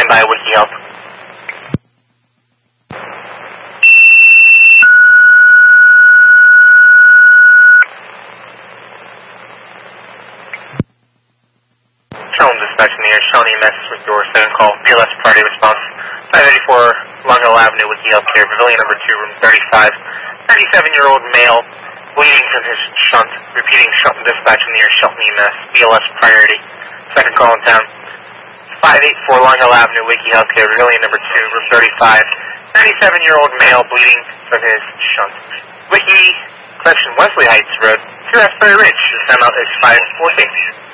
Standby, Wiki Help. Shelton Dispatch in the air, Shelton EMS with your 7 call, BLS priority response, 584 Long Hill Avenue, Wiki Health Care, Pavilion number 2, room 35, 37-year-old male, bleeding from his shunt, repeating Shelton Dispatch in the air, Shelton EMS, BLS priority, 2nd call in town, 584 Long Hill Avenue, Wiki Health Care, Pavilion number 2, room 35, 37-year-old male, bleeding from his shunt. Wiki, Correction, Wesley Heights Road, 2 Asbury Ridge, the timeout is 546.